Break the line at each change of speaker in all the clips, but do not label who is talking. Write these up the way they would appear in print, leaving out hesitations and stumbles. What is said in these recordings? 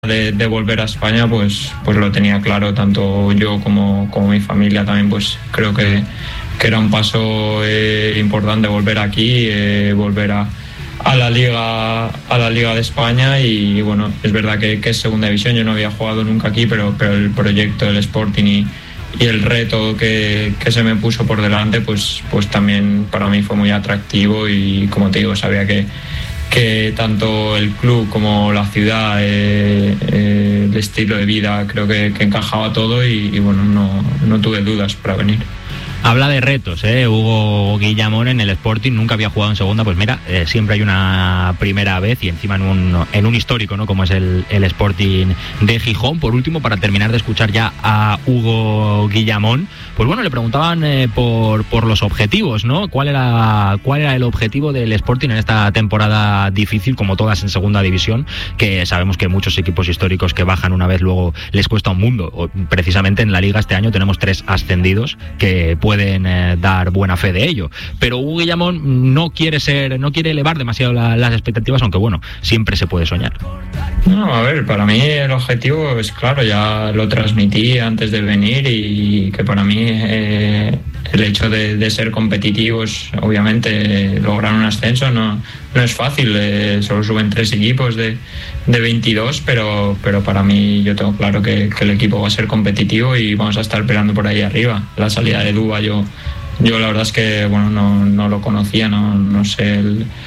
de volver a España, pues lo tenía claro, tanto yo como mi familia también, pues creo que era un paso importante volver aquí, volver a la Liga de España. Y bueno, es verdad que es segunda división, yo no había jugado nunca aquí, pero el proyecto del Sporting y el reto que se me puso por delante, pues también para mí fue muy atractivo. Y como te digo, sabía que tanto el club como la ciudad, el estilo de vida, creo que encajaba todo. Y bueno, no tuve dudas para venir.
Habla de retos, Hugo Guillamón en el Sporting, nunca había jugado en segunda, pues mira, siempre hay una primera vez y encima en un histórico, ¿no? Como es el Sporting de Gijón. Por último, para terminar de escuchar ya a Hugo Guillamón, pues bueno, le preguntaban por los objetivos, ¿no? ¿Cuál era el objetivo del Sporting en esta temporada difícil, como todas en segunda división, que sabemos que muchos equipos históricos que bajan una vez luego les cuesta un mundo? Precisamente en la Liga este año tenemos 3 ascendidos que pueden dar buena fe de ello, pero Hugo Guillamón no quiere elevar demasiado las expectativas, aunque bueno, siempre se puede soñar.
No, a ver, para mí el objetivo es claro, ya lo transmití antes de venir, y que para mí el hecho de ser competitivos, obviamente lograr un ascenso no es fácil, solo suben 3 equipos de 22, pero para mí yo tengo claro que el equipo va a ser competitivo y vamos a estar peleando por ahí arriba. La salida de Duba yo la verdad es que bueno, no lo conocía, no sé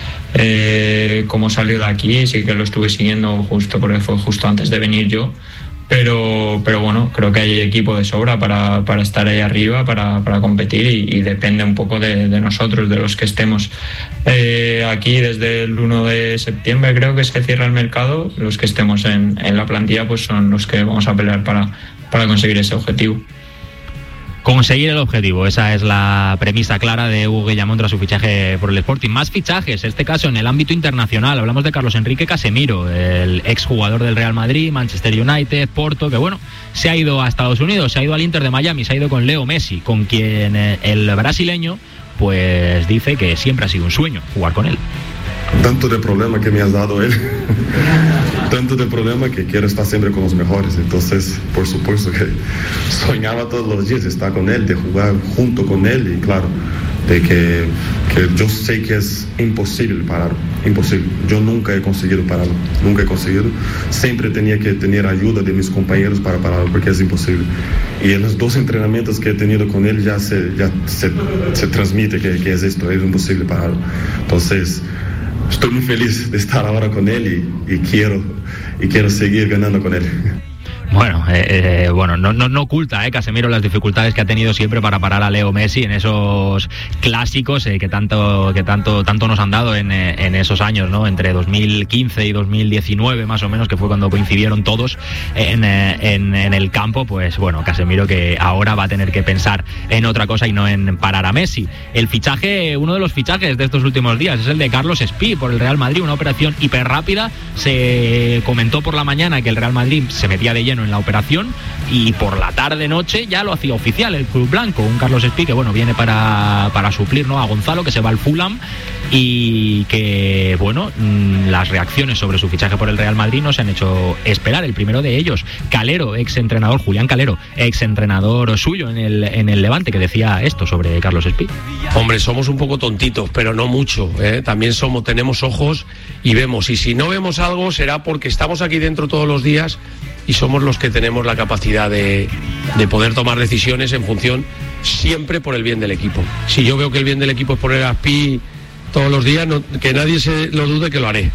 cómo salió de aquí, sí que lo estuve siguiendo justo porque fue justo antes de venir yo. Pero bueno, creo que hay equipo de sobra para estar ahí arriba, para competir, y depende un poco de nosotros, de los que estemos aquí desde el 1 de septiembre, creo que se cierra el mercado. Los que estemos en la plantilla pues son los que vamos a pelear para conseguir ese objetivo.
Conseguir el objetivo, esa es la premisa clara de Hugo Guillamón tras su fichaje por el Sporting. Más fichajes, este caso en el ámbito internacional. Hablamos de Carlos Enrique Casemiro, el exjugador del Real Madrid, Manchester United, Porto, que bueno, se ha ido a Estados Unidos, se ha ido al Inter de Miami, se ha ido con Leo Messi, con quien el brasileño pues dice que siempre ha sido un sueño jugar con él.
Tanto de problema que me has dado él, tanto de problema que quiero estar siempre con los mejores. Entonces, por supuesto que soñaba todos los días estar con él, de jugar junto con él, y claro, de que yo sé que es imposible pararlo, imposible. Yo nunca he conseguido pararlo, nunca he conseguido. Siempre tenía que tener ayuda de mis compañeros para pararlo, porque es imposible. Y en los 2 entrenamientos que he tenido con él ya se transmite que es esto, es imposible pararlo. Entonces, estoy muy feliz de estar ahora con él y quiero seguir ganando con él.
Bueno, no oculta Casemiro las dificultades que ha tenido siempre para parar a Leo Messi en esos clásicos que tanto nos han dado en esos años, ¿no? Entre 2015 y 2019 más o menos, que fue cuando coincidieron todos en el campo. Pues bueno, Casemiro que ahora va a tener que pensar en otra cosa y no en parar a Messi. Uno de los fichajes de estos últimos días es el de Carlos Espí por el Real Madrid, una operación hiper rápida. Se comentó por la mañana que el Real Madrid se metía de lleno en la operación, y por la tarde-noche ya lo hacía oficial el club blanco. Un Carlos Espí que bueno, viene para suplir, ¿no?, a Gonzalo, que se va al Fulham, y que bueno, las reacciones sobre su fichaje por el Real Madrid no se han hecho esperar. El primero de ellos, Calero, exentrenador, Julián Calero, exentrenador suyo en el Levante, que decía esto sobre Carlos Espí.
Hombre, somos un poco tontitos, pero no mucho, También tenemos ojos y vemos, y si no vemos algo será porque estamos aquí dentro todos los días y somos los que tenemos la capacidad de poder tomar decisiones en función siempre por el bien del equipo. Si yo veo que el bien del equipo es poner a Espí todos los días, que nadie se lo dude que lo haré,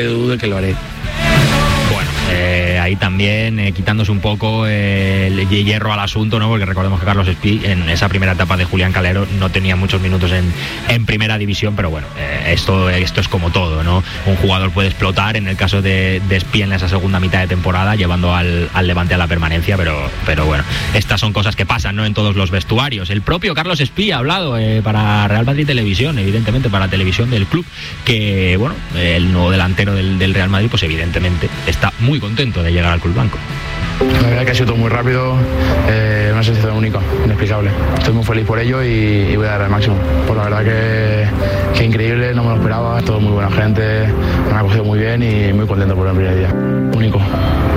Bueno, ahí también quitándose un poco el hierro al asunto, ¿no? Porque recordemos que Carlos Espí en esa primera etapa de Julián Calero no tenía muchos minutos en primera división, pero bueno, esto es como todo, ¿no? Un jugador puede explotar, en el caso de Espí en esa segunda mitad de temporada, llevando al Levante a la permanencia, pero bueno, estas son cosas que pasan, ¿no?, en todos los vestuarios. El propio Carlos Espí ha hablado para Real Madrid Televisión, evidentemente para la televisión del club, que bueno, el nuevo delantero del Real Madrid pues evidentemente está muy contento de llegar al club blanco.
La verdad que ha sido todo muy rápido, una sensación única, inexplicable. Estoy muy feliz por ello y voy a dar el máximo. Pues la verdad que increíble, no me lo esperaba, todo muy buena gente, me han acogido muy bien y muy contento por el primer día. Único.